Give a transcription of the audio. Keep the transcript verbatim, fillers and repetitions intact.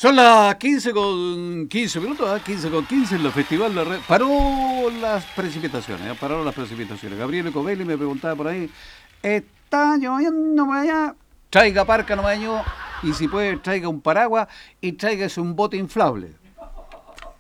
Son las quince con quince minutos, ¿eh? quince con quince en el Festival La Red. Paró las precipitaciones, ¿eh? Pararon las precipitaciones. Gabriel Covelli me preguntaba por ahí, ¿está lloviendo por allá? Traiga parca, no me dañó. Y si puede, traiga un paraguas y tráigase un bote inflable.